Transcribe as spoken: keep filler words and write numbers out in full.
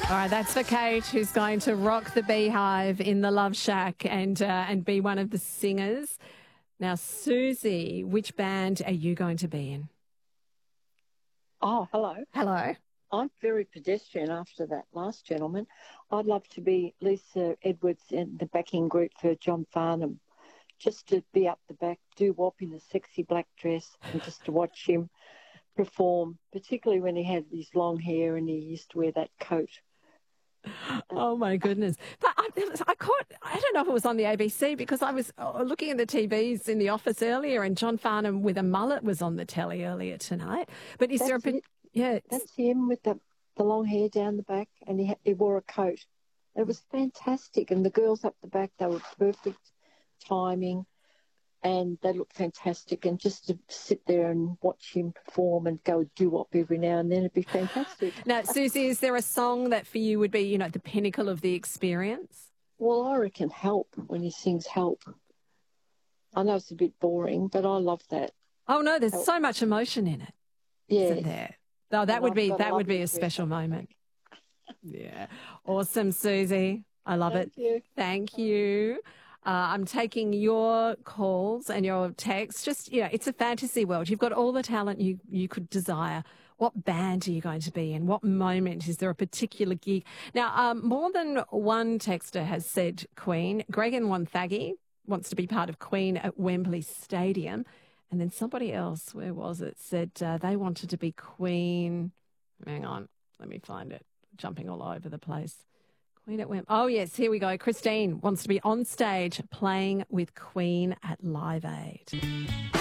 All right, that's for Kate, who's going to rock the Beehive in the Love Shack and uh, and be one of the singers. Now, Susie, which band are you going to be in? Oh, hello. Hello. I'm very pedestrian after that last gentleman. I'd love to be Lisa Edwards in the backing group for John Farnham, just to be up the back, do wop in a sexy black dress and just to watch him perform, particularly when he had his long hair and he used to wear that coat. Oh, my goodness. But I, I caught, I don't know if it was on the A B C because I was looking at the T Vs in the office earlier and John Farnham with a mullet was on the telly earlier tonight. But is That's there a... it. Yeah. That's him with the, the long hair down the back and he, he wore a coat. It was fantastic. And the girls up the back, they were perfect timing and they looked fantastic. And just to sit there and watch him perform and go doo-wop every now and then, it'd be fantastic. Now, Susie, is there a song that for you would be, you know, the pinnacle of the experience? Well, I reckon Help, when he sings Help. I know it's a bit boring, but I love that. Oh, no, there's Help. so much emotion in it. Yeah. Isn't there? Oh, that And would I've be got a that would be lovely a dress special on the moment. back. Yeah. Awesome, Susie. I love Thank it. you. Thank you. Uh, I'm taking your calls and your texts. Just, you know, it's a fantasy world. You've got all the talent you, you could desire. What band are you going to be in? What moment? Is there a particular gig? Now, um, more than one texter has said Queen. Greg in Wonthaggi wants to be part of Queen at Wembley Stadium. And then somebody else, where was it, said uh, they wanted to be Queen. Hang on, let me find it. Jumping all over the place. Queen at Wembley. Oh, yes, here we go. Christine wants to be on stage playing with Queen at Live Aid.